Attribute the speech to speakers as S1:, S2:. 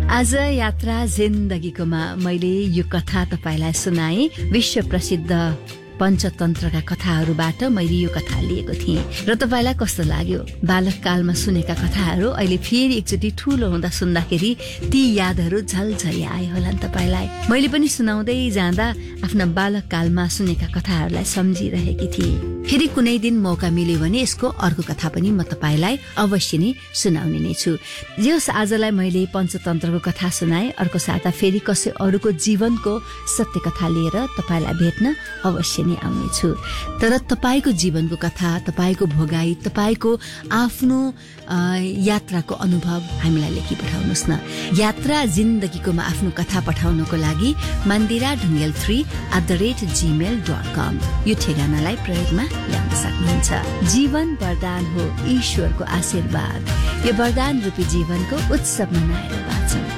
S1: आज यात्रा जिन्दगीकोमा मैले यो कथा तपाईलाई सुनाएँ। विश्व प्रसिद्ध पञ्चतन्त्रका कथाहरूबाट मैले यो कथा लिएको थिएँ र तपाईलाई कस्तो लाग्यो? बालककालमा सुनेका कथाहरू अहिले फेरि एकचोटि ठूलो हुँदा सुन्दाखेरि ती यादहरू झलझली आए होला नि तपाईलाई। मैले पनि सुनाउँदै जाँदा आफ्ना बालककालमा सुनेका कथाहरूलाई सम्झिरहेकी थिएँ। फेरि कुनै दिन मौका मिल्यो भने यसको अर्को कथा पनि म तपाईलाई अवश्य नै सुनाउने नै छु। जस आजलाई मैले पञ्चतन्त्रको कथा सुनाएँ, अर्को साता फेरि कसै अरूको जीवनको सत्य कथा लिएर तपाईलाई भेट्न अवश्य नै आउनेछु। तर तपाईको जीवनको कथा, तपाईको भोगाई, तपाईको आफ्नो यात्राको अनुभव हामीलाई लेखी पठाउनुस् न। यात्रा जिन्दगीकोमा आफ्नो कथा पठाउनको लागि mandira3@gmail.com यो ठेगानालाई प्रयोगमा ल्याउन सक्नुहुन्छ। जीवन वरदान हो, ईश्वरको आशीर्वाद। यो वरदान रूपी जीवनको उत्सव मनाएर बाँचौं।